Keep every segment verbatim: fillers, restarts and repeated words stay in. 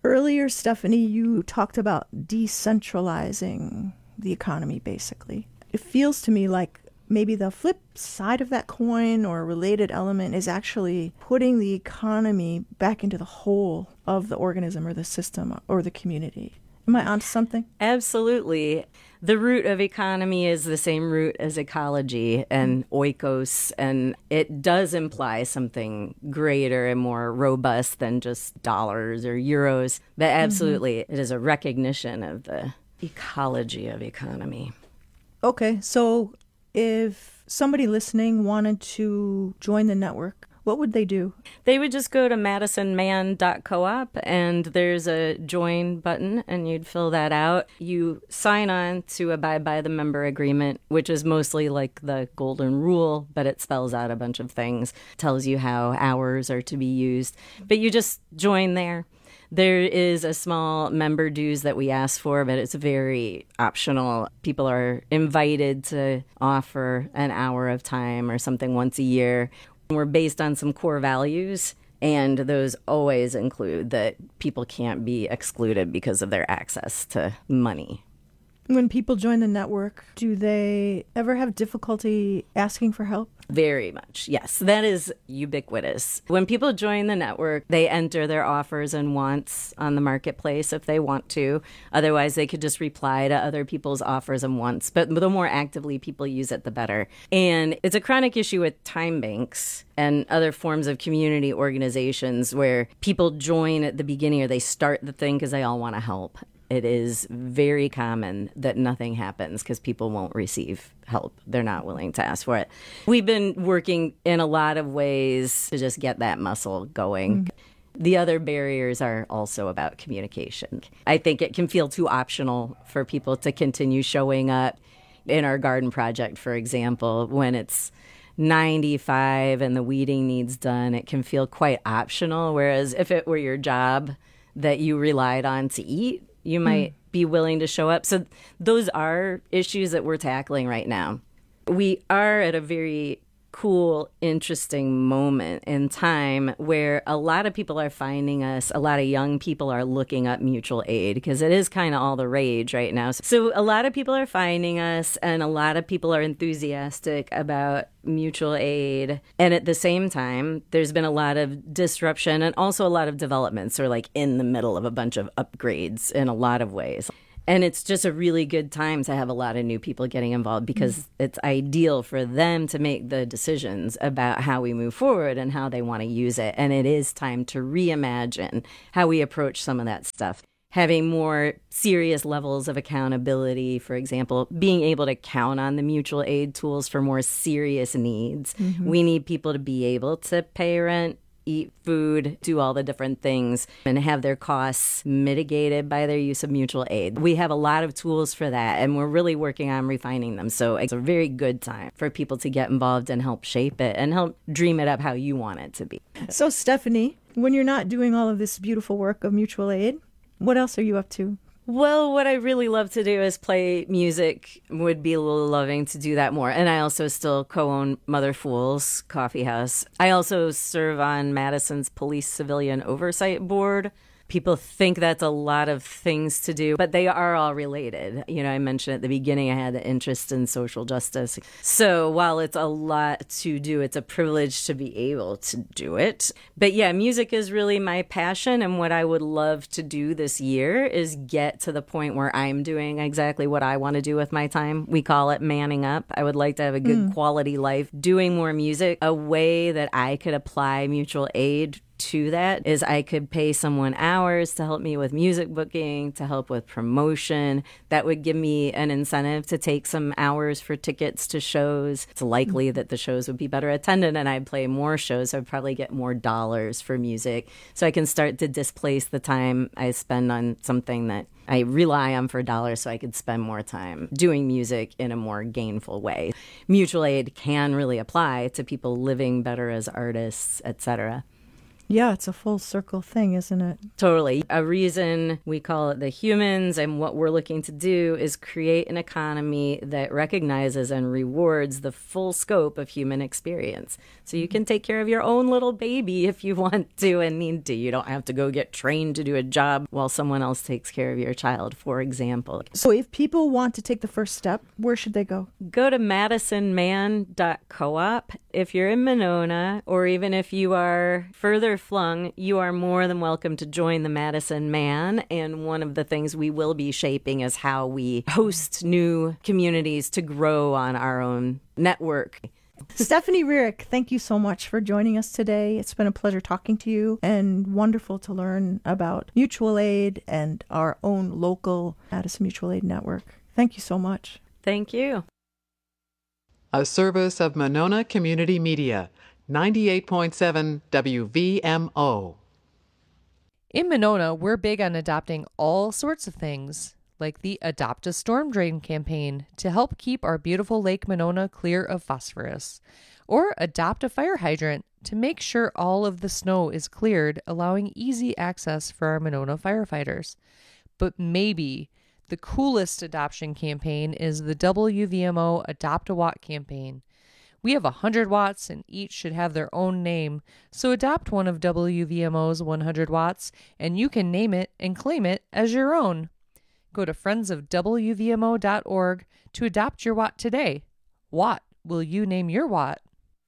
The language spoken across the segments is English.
Earlier, Stephanie, you talked about decentralizing the economy, basically. It feels to me like maybe the flip side of that coin or a related element is actually putting the economy back into the whole of the organism or the system or the community. Am I onto something? Absolutely. The root of economy is the same root as ecology and oikos, and it does imply something greater and more robust than just dollars or euros. But absolutely, mm-hmm. It is a recognition of the ecology of economy. Okay, so if somebody listening wanted to join the network, what would they do? They would just go to madison man dot coop, and there's a join button, and you'd fill that out. You sign on to abide by the member agreement, which is mostly like the golden rule, but it spells out a bunch of things, tells you how hours are to be used. But you just join there. There is a small member dues that we ask for, but it's very optional. People are invited to offer an hour of time or something once a year. We're based on some core values, and those always include that people can't be excluded because of their access to money. When people join the network, do they ever have difficulty asking for help? Very much, yes. That is ubiquitous. When people join the network, they enter their offers and wants on the marketplace if they want to. Otherwise, they could just reply to other people's offers and wants. But the more actively people use it, the better. And it's a chronic issue with time banks and other forms of community organizations where people join at the beginning or they start the thing because they all want to help. It is very common that nothing happens because people won't receive help. They're not willing to ask for it. We've been working in a lot of ways to just get that muscle going. Mm-hmm. The other barriers are also about communication. I think it can feel too optional for people to continue showing up. In our garden project, for example, when it's ninety-five and the weeding needs done, it can feel quite optional. Whereas if it were your job that you relied on to eat, you might mm. be willing to show up. So those are issues that we're tackling right now. We are at a very cool, interesting moment in time where a lot of people are finding us, a lot of young people are looking up mutual aid because it is kind of all the rage right now. So a lot of people are finding us and a lot of people are enthusiastic about mutual aid. And at the same time, there's been a lot of disruption and also a lot of developments. We're like in the middle of a bunch of upgrades in a lot of ways. And it's just a really good time to have a lot of new people getting involved because mm-hmm. it's ideal for them to make the decisions about how we move forward and how they want to use it. And it is time to reimagine how we approach some of that stuff. Having more serious levels of accountability, for example, being able to count on the mutual aid tools for more serious needs. Mm-hmm. We need people to be able to pay rent, eat food, do all the different things, and have their costs mitigated by their use of mutual aid. We have a lot of tools for that, and we're really working on refining them. So it's a very good time for people to get involved and help shape it and help dream it up how you want it to be. So, Stephanie, when you're not doing all of this beautiful work of mutual aid, what else are you up to? Well, what I really love to do is play music. Would be loving to do that more. And I also still co-own Mother Fools Coffee House. I also serve on Madison's Police Civilian Oversight Board. People think that's a lot of things to do, but they are all related. You know, I mentioned at the beginning I had an interest in social justice. So while it's a lot to do, it's a privilege to be able to do it. But yeah, music is really my passion. And what I would love to do this year is get to the point where I'm doing exactly what I want to do with my time. We call it manning up. I would like to have a good mm. quality life, doing more music. A way that I could apply mutual aid to that is I could pay someone hours to help me with music booking, to help with promotion. That would give me an incentive to take some hours for tickets to shows. It's likely that the shows would be better attended and I'd play more shows. So I'd probably get more dollars for music. So I can start to displace the time I spend on something that I rely on for dollars so I could spend more time doing music in a more gainful way. Mutual aid can really apply to people living better as artists, et cetera. Yeah, it's a full circle thing, isn't it? Totally. A reason we call it the humans, and what we're looking to do is create an economy that recognizes and rewards the full scope of human experience. So you can take care of your own little baby if you want to and need to. You don't have to go get trained to do a job while someone else takes care of your child, for example. So if people want to take the first step, where should they go? Go to madison man dot coop. If you're in Monona, or even if you are further flung, you are more than welcome to join the Madison Man. And one of the things we will be shaping is how we host new communities to grow on our own network. Stephanie Rearick, thank you so much for joining us today. It's been a pleasure talking to you and wonderful to learn about mutual aid and our own local Madison Mutual Aid Network. Thank you so much. Thank you. A service of Monona Community Media, ninety-eight point seven W V M O. In Monona, we're big on adopting all sorts of things, like the Adopt a Storm Drain campaign to help keep our beautiful Lake Monona clear of phosphorus, or adopt a fire hydrant to make sure all of the snow is cleared, allowing easy access for our Monona firefighters. But maybe the coolest adoption campaign is the W V M O Adopt a Watt campaign. We have one hundred watts and each should have their own name, so adopt one of W V M O's one hundred watts and you can name it and claim it as your own. Go to friends of W V M O dot org to adopt your watt today. What will you name your watt?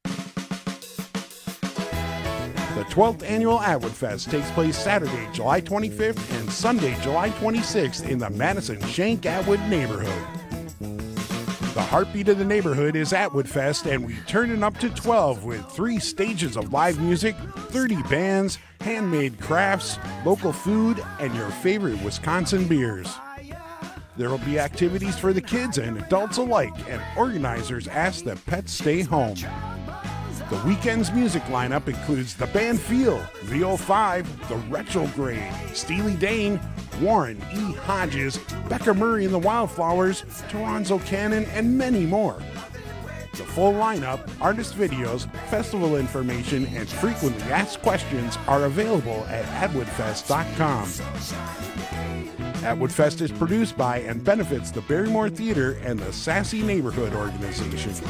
The twelfth Annual Atwood Fest takes place Saturday, July twenty-fifth and Sunday, July twenty-sixth in the Madison Shank Atwood neighborhood. The heartbeat of the neighborhood is Atwood Fest, and we turn it up to twelve with three stages of live music, thirty bands, handmade crafts, local food, and your favorite Wisconsin beers. There will be activities for the kids and adults alike, and organizers ask that pets stay home. The weekend's music lineup includes the band Feel, V O five, The Retrograde, Steely Dan, Warren E. Hodges, Becca Murray and the Wildflowers, Toronzo Cannon, and many more. The full lineup, artist videos, festival information, and frequently asked questions are available at atwood fest dot com. Atwood Fest is produced by and benefits the Barrymore Theater and the Sassy Neighborhood Organization.